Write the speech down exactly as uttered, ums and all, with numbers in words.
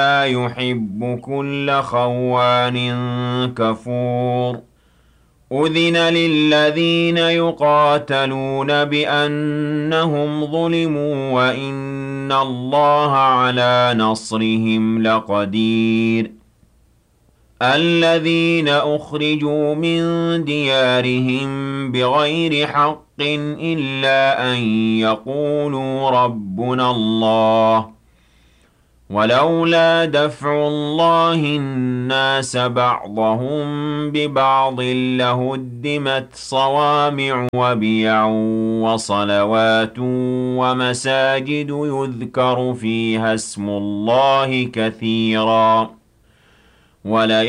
لا يحب كل خوان كفور أذن للذين يقاتلون بأنهم ظلموا وإن الله على نصرهم لقدير الذين أخرجوا من ديارهم بغير حق إلا أن يقولوا ربنا الله ولولا دفع الله الناس بعضهم ببعض لهدمت صوامع وبيع وصلوات ومساجد يذكر فيها اسم الله كثيرا ولا